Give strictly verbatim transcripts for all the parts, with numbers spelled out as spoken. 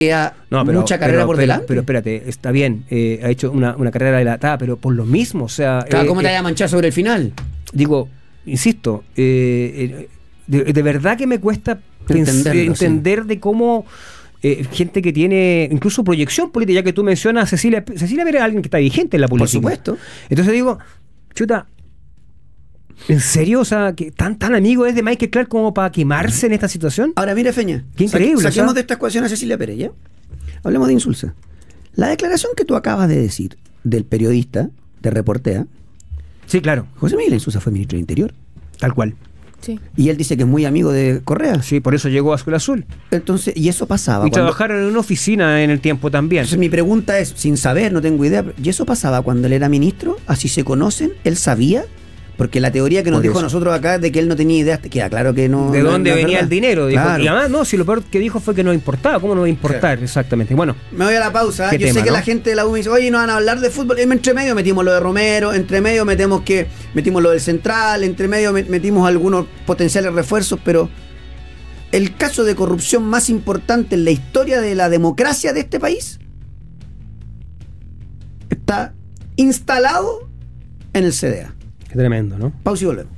queda no, pero, mucha carrera pero, por pero, delante. Pero espérate, está bien, eh, ha hecho una, una carrera dilatada, pero por lo mismo, o sea... Claro, eh, ¿cómo te eh, vaya a manchar sobre el final? Digo, insisto, eh, eh, de, de verdad que me cuesta pens- entender sí. de cómo eh, gente que tiene incluso proyección política, ya que tú mencionas a Cecilia, Cecilia Pérez es alguien que está vigente en la política. Por supuesto. Entonces digo, chuta, ¿en serio? O sea, que tan tan amigo es de Michael Clark como para quemarse en esta situación. Ahora mira, Feña, qué increíble. Sa- saquemos o sea, de esta ecuación a Cecilia Pérez, ¿ya? Hablemos de Insulza. La declaración que tú acabas de decir del periodista, de Reportea. Sí, claro. José Miguel Insulza fue ministro del Interior. Tal cual. Sí. Y él dice que es muy amigo de Correa. Sí, por eso llegó a Azul Azul. Entonces, y eso pasaba. Y cuando... trabajaron en una oficina en el tiempo también. Entonces mi pregunta es, sin saber, no tengo idea, ¿y eso pasaba cuando él era ministro? ¿Así se conocen? ¿Él sabía? Porque la teoría que nos por dijo eso. a nosotros acá de que él no tenía idea, queda claro que no... ¿De no, dónde no venía verdad. el dinero? Dijo. Claro. Y además, no, si lo peor que dijo fue que no importaba. ¿Cómo no va a importar? Claro. Exactamente. Bueno. Me voy a la pausa. Yo tema, sé que ¿no? la gente de la U me dice, oye, no van a hablar de fútbol. Entre medio metimos lo de Romero, entre medio metemos que metimos lo del Central, entre medio metimos algunos potenciales refuerzos, pero el caso de corrupción más importante en la historia de la democracia de este país está instalado en el C D A. Qué tremendo, ¿no? Pausa y volvemos.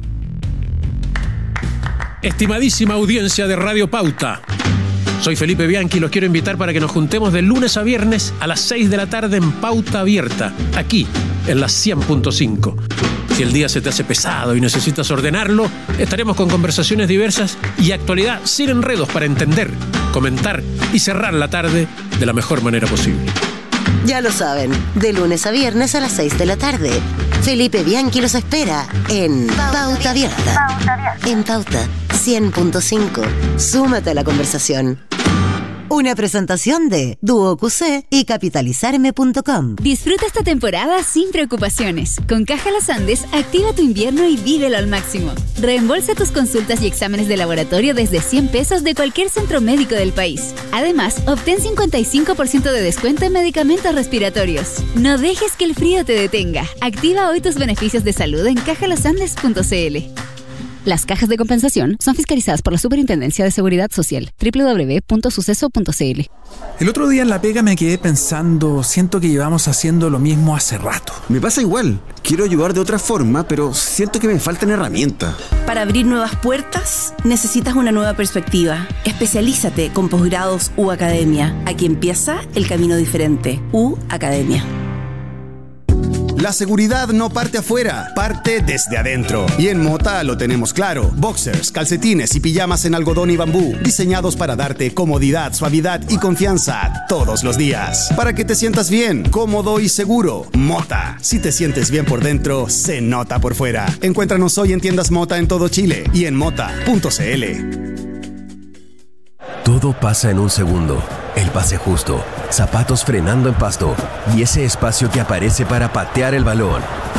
Estimadísima audiencia de Radio Pauta, soy Felipe Bianchi y los quiero invitar para que nos juntemos de lunes a viernes a las seis de la tarde en Pauta Abierta, aquí en la cien punto cinco. Si el día se te hace pesado y necesitas ordenarlo, estaremos con conversaciones diversas y actualidad sin enredos para entender, comentar y cerrar la tarde de la mejor manera posible. Ya lo saben, de lunes a viernes a las seis de la tarde. Felipe Bianchi los espera en Pauta Abierta. Pauta Abierta. En Pauta cien punto cinco. Súmate a la conversación. Una presentación de Duo Q C y capitalizarme punto com. Disfruta esta temporada sin preocupaciones. Con Caja Los Andes, activa tu invierno y vívelo al máximo. Reembolsa tus consultas y exámenes de laboratorio desde cien pesos de cualquier centro médico del país. Además, obtén cincuenta y cinco por ciento de descuento en medicamentos respiratorios. No dejes que el frío te detenga. Activa hoy tus beneficios de salud en caja los andes punto c l. Las cajas de compensación son fiscalizadas por la Superintendencia de Seguridad Social. doble u doble u doble u punto suceso punto c l. El otro día en la pega me quedé pensando, siento que llevamos haciendo lo mismo hace rato. Me pasa igual. Quiero ayudar de otra forma, pero siento que me faltan herramientas. Para abrir nuevas puertas, necesitas una nueva perspectiva. Especialízate con posgrados U Academia. Aquí empieza el camino diferente. U Academia. La seguridad no parte afuera, parte desde adentro. Y en Mota lo tenemos claro. Boxers, calcetines y pijamas en algodón y bambú, diseñados para darte comodidad, suavidad y confianza todos los días. Para que te sientas bien, cómodo y seguro. Mota. Si te sientes bien por dentro, se nota por fuera. Encuéntranos hoy en tiendas Mota en todo Chile y en mota punto c l. Todo pasa en un segundo. El pase justo, zapatos frenando en pasto y ese espacio que aparece para patear el balón.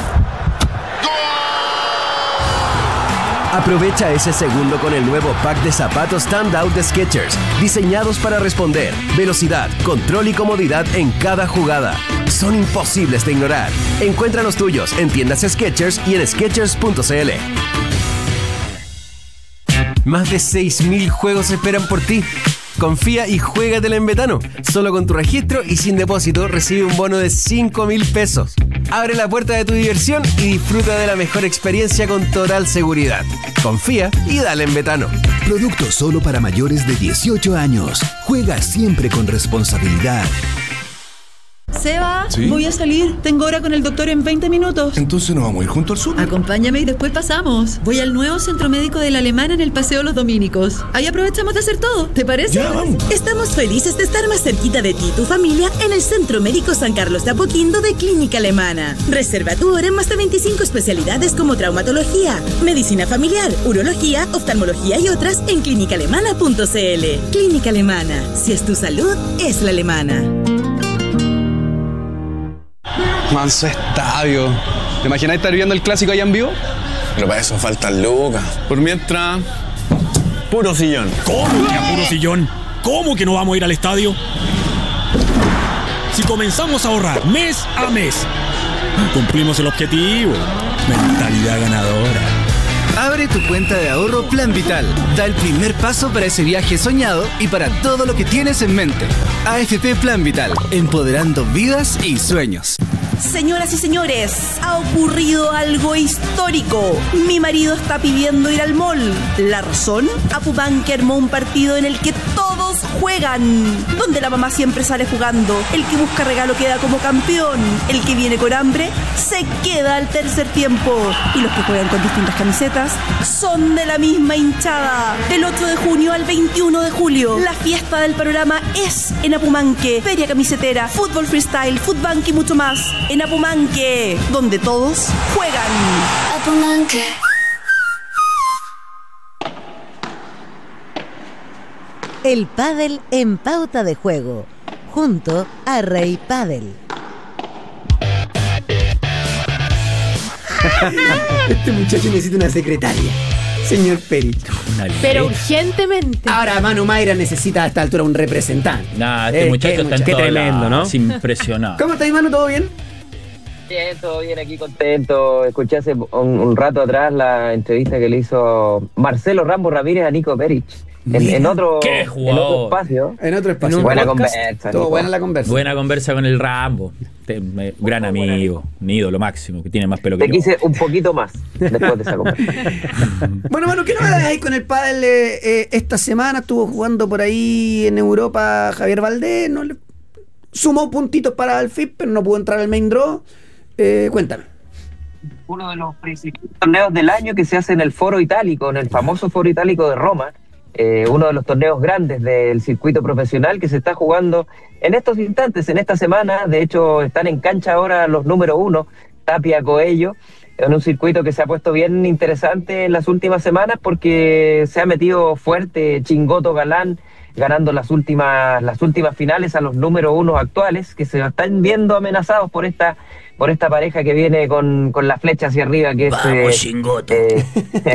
Aprovecha ese segundo con el nuevo pack de zapatos Standout de Skechers, diseñados para responder, velocidad, control y comodidad en cada jugada. Son imposibles de ignorar. Encuentra los tuyos en tiendas Skechers y en skechers punto c l. Más de seis mil juegos esperan por ti. Confía y juégatela en Betano. Solo con tu registro y sin depósito recibe un bono de cinco mil pesos. Abre la puerta de tu diversión y disfruta de la mejor experiencia con total seguridad. Confía y dale en Betano. Producto solo para mayores de dieciocho años. Juega siempre con responsabilidad. Seba, ¿Sí? Voy a salir. Tengo hora con el doctor en veinte minutos. Entonces nos vamos a ir junto al sur. Acompáñame y después pasamos. Voy al nuevo centro médico de la Alemana en el Paseo Los Dominicos. Ahí aprovechamos de hacer todo. ¿Te parece? Ya, vamos. Estamos felices de estar más cerquita de ti y tu familia en el Centro Médico San Carlos de Apoquindo de Clínica Alemana. Reserva tu hora en más de veinticinco especialidades como traumatología, medicina familiar, urología, oftalmología y otras en clínica alemana punto c l. Clínica Alemana. Si es tu salud, es la alemana. Manso estadio. ¿Te imaginas estar viendo el clásico allá en vivo? Pero para eso faltan lucas. Por mientras, puro sillón. ¿Cómo que a puro sillón? ¿Cómo que no vamos a ir al estadio? Si comenzamos a ahorrar mes a mes, cumplimos el objetivo. Mentalidad ganadora. Abre tu cuenta de ahorro Plan Vital. Da el primer paso para ese viaje soñado y para todo lo que tienes en mente. A F P Plan Vital, empoderando vidas y sueños. Señoras y señores, ha ocurrido algo histórico. Mi marido está pidiendo ir al mall. ¿La razón? Apumanque armó un partido en el que todos juegan, donde la mamá siempre sale jugando. El que busca regalo queda como campeón. El que viene con hambre se queda al tercer tiempo. Y los que juegan con distintas camisetas son de la misma hinchada. Del ocho de junio al veintiuno de julio, la fiesta del panorama es en Apumanque. Feria camisetera, fútbol freestyle, footbank y mucho más. En Apumanque, donde todos juegan. Apumanque. El pádel en pauta de juego, junto a Rey Pádel. Este muchacho necesita una secretaria, señor Perich. Pero urgentemente. Ahora Manu Mayra necesita a esta altura un representante. Nah, este eh, muchacho está muchacho. en Qué tremendo, ¿no? Es impresionante. ¿Cómo estás, Manu? ¿Todo bien? Bien, todo bien, aquí contento. Escuché hace un, un rato atrás la entrevista que le hizo Marcelo Rambo Ramírez a Nico Perich. En, en, otro, ¡Qué en otro espacio. En otro espacio. Buena podcast. conversa. Todo Nico. buena la conversa. Buena conversa con el Rambo. Te, me, gran amigo, un ídolo máximo, que tiene más pelo que Te yo. quise un poquito más después de esa conversa. Bueno, Manu, ¿qué novedades hay con el pádel? Eh, eh, esta semana estuvo jugando por ahí en Europa Javier Valdés. No le... Sumó puntitos para el F I P, pero no pudo entrar al main draw. Eh, cuéntame. Uno de los principales torneos del año que se hace en el Foro Itálico, en el famoso Foro Itálico de Roma. Eh, uno de los torneos grandes del circuito profesional que se está jugando en estos instantes, en esta semana. De hecho, están en cancha ahora los número uno, Tapia, Coello, en un circuito que se ha puesto bien interesante en las últimas semanas porque se ha metido fuerte Chingoto Galán, ganando las últimas las últimas finales a los número uno actuales, que se están viendo amenazados por esta por esta pareja que viene con, con la flecha hacia arriba, que Vamos, es Chingoto. eh,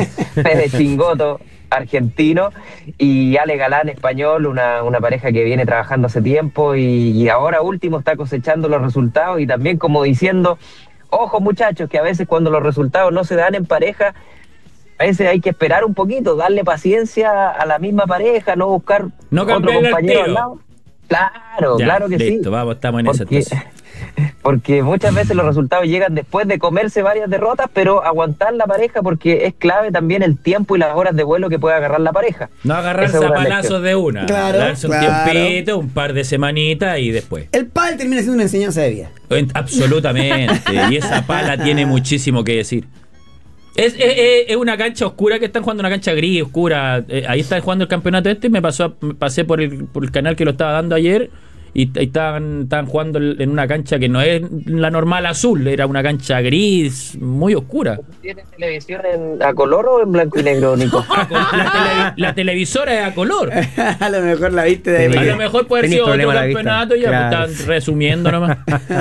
Fede Chingoto, argentino, y Ale Galán, español, una, una pareja que viene trabajando hace tiempo y, y ahora último está cosechando los resultados y también como diciendo, ojo muchachos, que a veces cuando los resultados no se dan en pareja, a veces hay que esperar un poquito, darle paciencia a la misma pareja, no buscar no otro compañero al lado. Claro, ya, claro que listo, sí. Vamos, estamos en porque, esa. Porque muchas veces los resultados llegan después de comerse varias derrotas, pero aguantar la pareja porque es clave también el tiempo y las horas de vuelo que puede agarrar la pareja. No agarrarse a palazos de una. Claro, darse un claro. tiempito, un par de semanitas y después. El pádel termina siendo una enseñanza de vida. Absolutamente. Y esa pala tiene muchísimo que decir. Es, es, es, es una cancha oscura que están jugando, una cancha gris, oscura. Eh, ahí están jugando el campeonato este. Me pasó, me pasé por el, por el canal que lo estaba dando ayer. Y ahí estaban, estaban jugando en una cancha que no es la normal azul, era una cancha gris, muy oscura. ¿Tienes televisión en, a color o en blanco y negro, Nico? la, tele, la televisora es a color. A lo mejor la viste de... A lo mejor puede haber sido otro campeonato y ya claro. Pues están resumiendo nomás.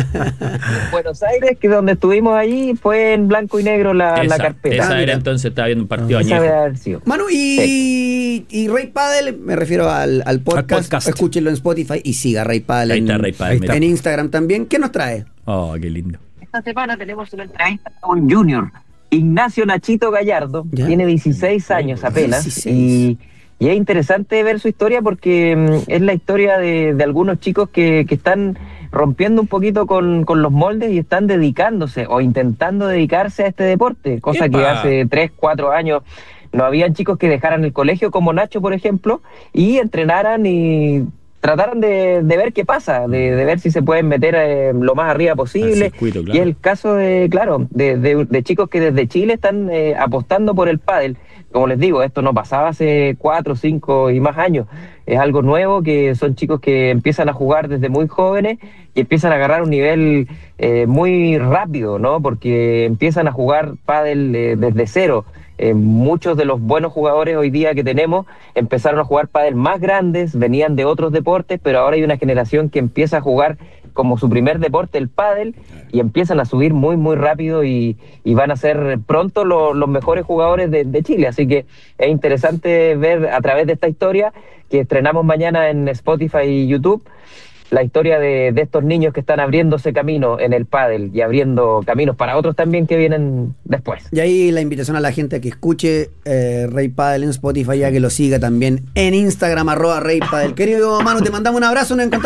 Buenos Aires, que donde estuvimos ahí, fue en blanco y negro la, esa, la carpeta. Esa ah, era entonces, estaba viendo un partido esa añejo. Manu, y, sí. y Rey Pádel, me refiero al, al, podcast, al podcast, escúchenlo en Spotify y siga Rey Pádel en, Rey Pádel, en Instagram también. ¿Qué nos trae? Oh, qué lindo. Esta semana tenemos una entrevista con un junior, Ignacio Nachito Gallardo, ¿ya? Tiene dieciséis años apenas, dieciséis. Y, y es interesante ver su historia porque um, es la historia de, de algunos chicos que, que están rompiendo un poquito con, con los moldes y están dedicándose o intentando dedicarse a este deporte, cosa ¡epa! Que hace tres, cuatro años no habían chicos que dejaran el colegio como Nacho, por ejemplo, y entrenaran y trataran de, de ver qué pasa, de, de ver si se pueden meter eh, lo más arriba posible. Circuito, claro. Y el caso de, claro, de, de, de chicos que desde Chile están eh, apostando por el pádel. Como les digo, esto no pasaba hace cuatro, cinco y más años. Es algo nuevo, que son chicos que empiezan a jugar desde muy jóvenes y empiezan a agarrar un nivel eh, muy rápido, ¿no? Porque empiezan a jugar pádel eh, desde cero. Eh, muchos de los buenos jugadores hoy día que tenemos empezaron a jugar pádel más grandes, venían de otros deportes, pero ahora hay una generación que empieza a jugar como su primer deporte el pádel y empiezan a subir muy muy rápido y, y van a ser pronto lo, los mejores jugadores de, de Chile, así que es interesante ver a través de esta historia que estrenamos mañana en Spotify y YouTube la historia de, de estos niños que están abriéndose camino en el pádel y abriendo caminos para otros también que vienen después. Y ahí la invitación a la gente a que escuche eh, Rey Padel en Spotify, ya que lo siga también en Instagram, arroba Rey Padel. Querido Manu, te mandamos un abrazo, nos encanta